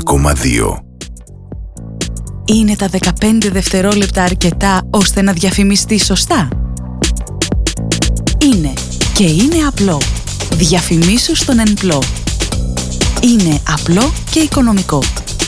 1,2. Είναι τα 15 δευτερόλεπτα αρκετά ώστε να διαφημιστεί σωστά? Είναι και είναι απλό. Διαφημίσου στον ΕΝΠΛΟ. Είναι απλό και οικονομικό.